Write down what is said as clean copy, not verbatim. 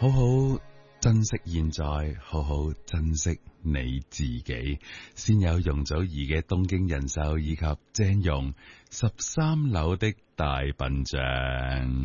好好珍惜現在，好好珍惜你自己，先有容祖兒嘅東京人壽以及鄭融13樓的大笨象。